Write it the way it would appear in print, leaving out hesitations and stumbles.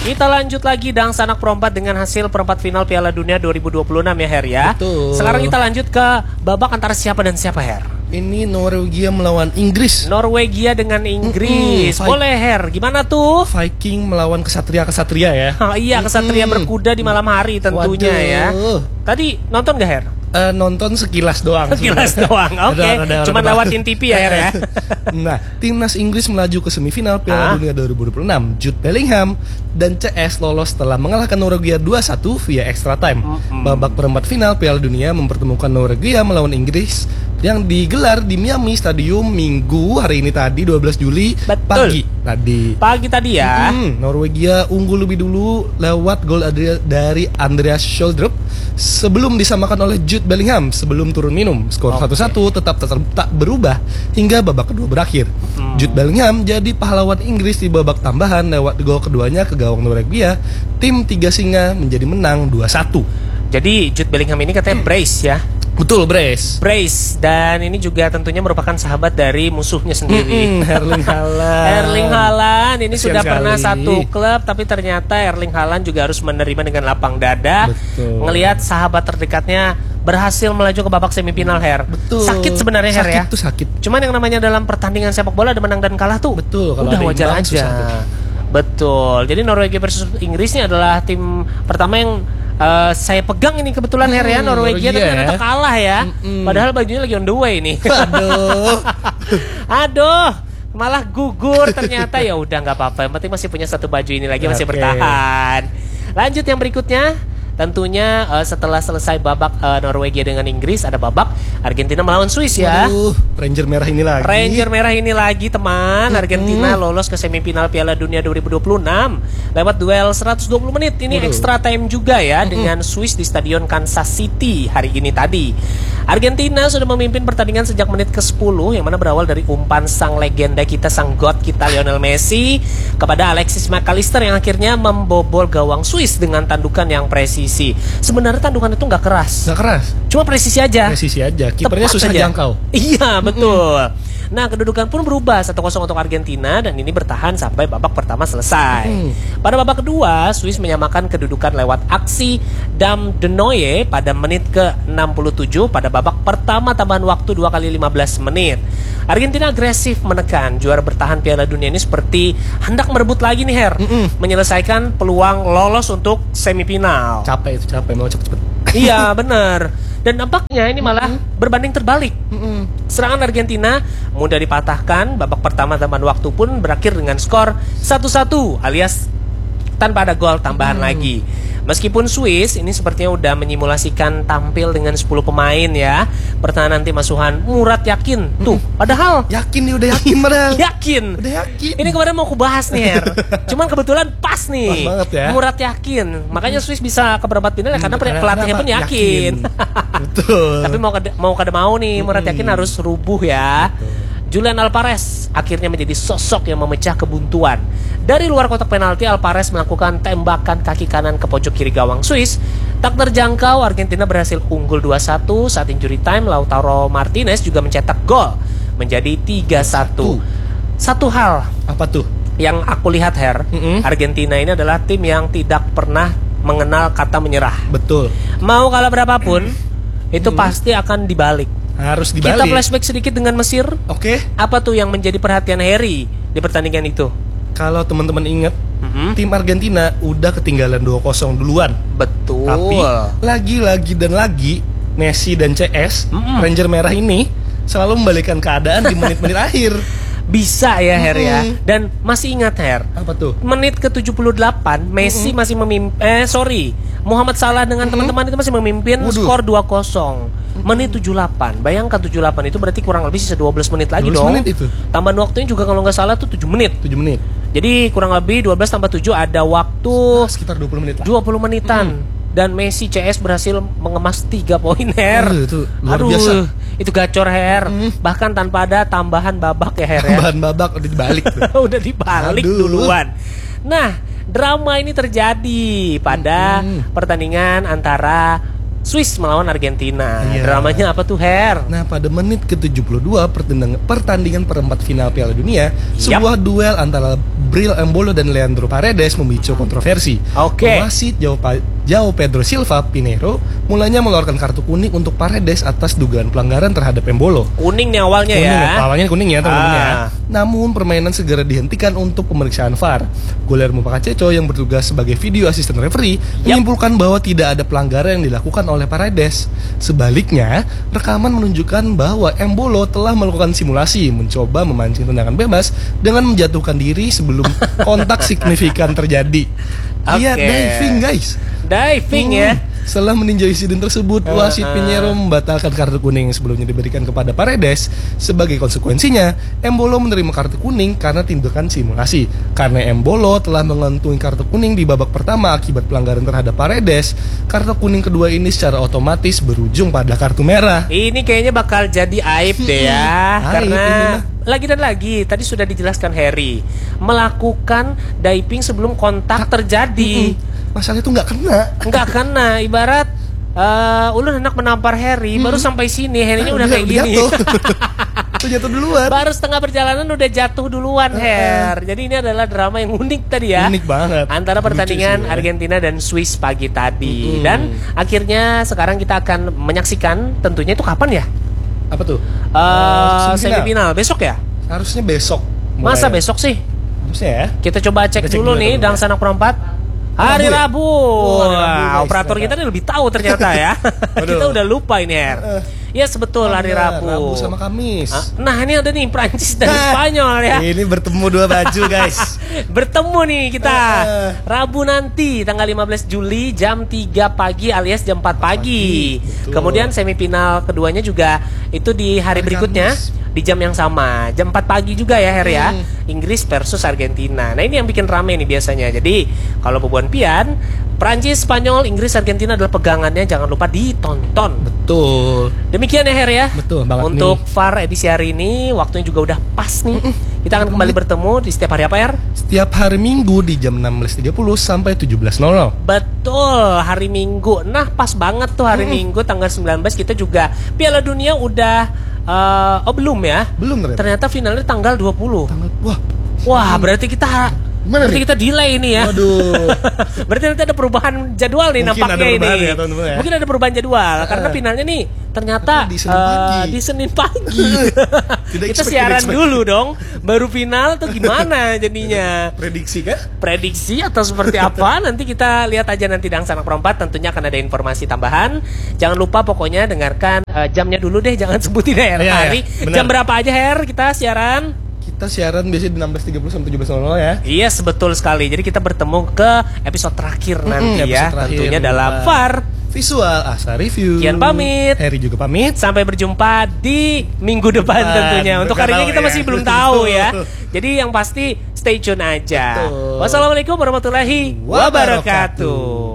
Kita lanjut lagi Dang Sanak perempat dengan hasil perempat final Piala Dunia 2026 ya Her ya. Betul. Sekarang kita lanjut ke babak antara siapa dan siapa Her? Ini Norwegia melawan Inggris. Norwegia dengan Inggris. Boleh Her, gimana tuh? Viking melawan kesatria-kesatria ya. Oh, iya, kesatria berkuda di malam hari tentunya ya. Tadi nonton gak Her? Nonton sekilas doang. Sekilas doang, oke. Cuman lewatin TV ya Her ya. Nah, timnas Inggris melaju ke semifinal Piala Dunia 2026. Jude Bellingham dan CS lolos setelah mengalahkan Norwegia 2-1 via extra time. Babak perempat final Piala Dunia mempertemukan Norwegia melawan Inggris yang digelar di Miami Stadium Minggu hari ini tadi 12 Juli. Betul. Pagi tadi ya. Norwegia unggul lebih dulu lewat gol dari Andreas Schjelderup sebelum disamakan oleh Jude Bellingham sebelum turun minum. Skor 1-1 tetap tak berubah hingga babak kedua berakhir. Jude Bellingham jadi pahlawan Inggris di babak tambahan lewat gol keduanya ke gawang Norwegia. Tim Tiga Singa menjadi menang 2-1. Jadi Jude Bellingham ini katanya brace ya. Betul, brace. Dan ini juga tentunya merupakan sahabat dari musuhnya sendiri. Erling Haaland. Erling Haaland ini Kasian sudah pernah sekali. satu klub, tapi ternyata Erling Haaland juga harus menerima dengan lapang dada. Betul. Ngelihat sahabat terdekatnya berhasil melaju ke babak semifinal Her. Betul. Sakit sebenarnya Her ya. Sakit tuh sakit. Cuman yang namanya dalam pertandingan sepak bola ada menang dan kalah tuh. Betul. Kalau udah ada wajar imbang, aja. susah tuh. Betul. Jadi Norwegia versus Inggris ini adalah tim pertama yang saya pegang ini kebetulan Her ya. Norwegia tapi ternyata kalah ya. Padahal bajunya lagi on the way nih. Aduh. Malah gugur ternyata. Ya udah nggak apa-apa. Yang penting masih punya satu baju ini lagi, masih bertahan. Lanjut yang berikutnya. Tentunya setelah selesai babak Norwegia dengan Inggris, ada babak Argentina melawan Swiss ya. Ranger merah ini lagi. Ranger merah ini lagi teman. Argentina lolos ke semifinal Piala Dunia 2026 lewat duel 120 menit. Ini extra time juga ya dengan Swiss di Stadion Kansas City hari ini tadi. Argentina sudah memimpin pertandingan sejak menit ke-10 yang mana berawal dari umpan sang legenda kita, sang god kita Lionel Messi kepada Alexis McAllister yang akhirnya membobol gawang Swiss dengan tandukan yang presisi. Sebenarnya tandukan itu nggak keras. Nggak keras. Cuma presisi aja. Presisi aja. Kipernya Tepat susah aja. jangkau. Iya, betul. Nah, kedudukan pun berubah 1-0 untuk Argentina dan ini bertahan sampai babak pertama selesai. Pada babak kedua, Swiss menyamakan kedudukan lewat aksi Dam de Noye pada menit ke-67 pada babak pertama tambahan waktu 2 kali 15 menit. Argentina agresif menekan. Juara bertahan Piala Dunia ini seperti hendak merebut lagi nih Her. Menyelesaikan peluang lolos untuk semifinal. Capek mau cepet-cepet. Iya benar. Dan nampaknya ini malah berbanding terbalik. Serangan Argentina mudah dipatahkan. Babak pertama tambahan waktu pun berakhir dengan skor 1-1 alias tanpa ada gol tambahan lagi. Meskipun Swiss ini sepertinya udah menyimulasikan tampil dengan 10 pemain ya. Pertahanan tim asuhan Murat Yakin. Tuh, padahal Yakin nih, udah yakin padahal. Yakin. Udah yakin. Ini kemarin mau aku bahas nih Her. Cuman kebetulan pas nih. Pas banget ya. Murat Yakin. Makanya Swiss bisa ke perempat final ya karena pelatihnya pun yakin. Betul. Tapi mau kada mau nih Murat Yakin harus rubuh ya. Julian Alvarez akhirnya menjadi sosok yang memecah kebuntuan. Dari luar kotak penalti, Alvarez melakukan tembakan kaki kanan ke pojok kiri gawang Swiss. Tak terjangkau, Argentina berhasil unggul 2-1. Saat injury time, Lautaro Martinez juga mencetak gol menjadi 3-1. Satu hal apa tuh yang aku lihat Her, Argentina ini adalah tim yang tidak pernah mengenal kata menyerah. Betul. Mau kalah berapapun, itu pasti akan dibalik. Harus dibalik. Kita flashback sedikit dengan Mesir. Oke. Apa tuh yang menjadi perhatian Harry di pertandingan itu? Kalau teman-teman ingat, tim Argentina udah ketinggalan 2-0 duluan. Betul. Tapi lagi dan lagi Messi dan CS Ranger merah ini selalu membalikkan keadaan di menit-menit akhir. Bisa ya Her ya. Dan masih ingat Her, apa tuh? menit ke-78 Messi masih memimpin Muhammad Salah dengan teman-teman itu masih memimpin skor 2-0. Menit 78. Bayangkan 78 itu berarti kurang lebih sisa 12 menit lagi 12 dong. menit itu. Tambahan waktunya juga kalau nggak salah tuh 7 menit. 7 menit. Jadi kurang lebih 12 tambah 7 ada waktu sekitar 20 menit lah. 20 menitan. Dan Messi CS berhasil mengemas 3 poin Her. Itu luar biasa. Itu gacor Her. Bahkan tanpa ada tambahan babak ya Her ya. Tambahan babak udah dibalik tuh. Udah dibalik duluan. Nah, drama ini terjadi pada pertandingan antara Swiss melawan Argentina. Iya. Dramanya apa tuh, Her? Nah, pada menit ke-72 pertandingan perempat final Piala Dunia, sebuah duel antara Bril Embolo dan Leandro Paredes memicu kontroversi. Oke. Wasit João Pedro Silva Pinheiro mulanya mengeluarkan kartu kuning untuk Paredes atas dugaan pelanggaran terhadap Embolo. Kuning nih awalnya Kuning, ya. awalnya kuning ya teman-teman ya. Ah. Namun permainan segera dihentikan untuk pemeriksaan VAR. Guillermo Pacaceco yang bertugas sebagai video asisten referee menyimpulkan bahwa tidak ada pelanggaran yang dilakukan oleh Paredes. Sebaliknya, rekaman menunjukkan bahwa Embolo telah melakukan simulasi mencoba memancing tendangan bebas dengan menjatuhkan diri sebelum kontak signifikan terjadi. Dia Oke. diving, guys. Diving ya. Setelah meninjau insiden tersebut, wasit Pinheiro membatalkan kartu kuning yang sebelumnya diberikan kepada Paredes. Sebagai konsekuensinya, Embolo menerima kartu kuning karena tindakan simulasi. Karena Embolo telah mengantungi kartu kuning di babak pertama akibat pelanggaran terhadap Paredes, kartu kuning kedua ini secara otomatis berujung pada kartu merah. Ini kayaknya bakal jadi aib deh ya. Aib Karena ini mah. lagi dan lagi tadi sudah dijelaskan Harry melakukan diving sebelum kontak terjadi. Masalahnya itu nggak kena. Enggak kena, ibarat ulun hendak menampar Harry baru sampai sini Harry-nya udah kayak gini. Jatuh. Itu jatuh duluan. Baru setengah perjalanan udah jatuh duluan, Her. Jadi ini adalah drama yang unik tadi ya. Unik banget. Antara pertandingan Lucu sih, ya. Argentina dan Swiss pagi tadi. Dan akhirnya sekarang kita akan menyaksikan tentunya itu kapan ya? Apa tuh? Semifinal besok ya? Harusnya besok. Masa mulai. besok sih? Harusnya ya. Kita coba cek Kita cek dulu dulu nih dulu, Dang ya. Sanak Perempat. Hari Rabu. hari Rabu, Wah, guys, operator ternyata. kita nih lebih tahu ternyata ya. Waduh. Kita udah lupa ini, Her. Ya sebetul hari Rabu. Rabu sama Kamis. Nah, ini ada nih Prancis dan Spanyol ya. Ini bertemu dua baju, guys. Bertemu nih kita Rabu nanti tanggal 15 Juli jam 3 pagi alias jam 4 pagi. Betul. Kemudian semifinal keduanya juga itu di hari berikutnya Kamis. di jam yang sama, jam 4 pagi juga ya, Her ya. Inggris versus Argentina. Nah, ini yang bikin rame nih biasanya. Jadi, kalau Bubuan Pian, Prancis, Spanyol, Inggris, Argentina adalah pegangannya, jangan lupa ditonton. Betul. Demikian ya, Her ya. Betul banget Untuk VAR edisi hari ini waktunya juga udah pas nih. Kita akan kembali bertemu di setiap hari apa, Her? Setiap hari Minggu di jam 16.30 sampai 17.00. Betul, hari Minggu. Nah, pas banget tuh hari Minggu tanggal 19 kita juga Piala Dunia udah belum ya? Belum ternyata. Ternyata finalnya tanggal 20. Wah, Wah, berarti kita Gimana berarti nih? kita delay ini ya. waduh. Berarti nanti ada perubahan jadwal nih Mungkin nampaknya ada perubahan ini. ya, teman-teman ya. Mungkin ada perubahan jadwal karena finalnya nih ternyata Di Senin pagi. di Senin pagi. Tidak Kita expect, siaran tidak expect. dulu dong, baru final tuh gimana jadinya? Prediksi kan? Prediksi atau seperti apa nanti kita lihat aja nanti Dang Sanak Perempat, tentunya akan ada informasi tambahan. Jangan lupa pokoknya dengarkan jamnya dulu deh, jangan sebutin Her Iya, hari. iya, benar. Jam berapa aja, Her, kita siaran? Kita siaran biasanya di 16.30 sampai 17.00 ya. Iya, betul sekali. Jadi kita bertemu ke episode terakhir nanti episode ya, terakhir. tentunya dalam VAR. Visual Asa Review. Kian pamit. Harry juga pamit. Sampai berjumpa di minggu depan tentunya. Untuk hari ini kita masih belum tahu ya. Jadi yang pasti stay tune aja. Betul. Wassalamualaikum warahmatullahi wabarakatuh.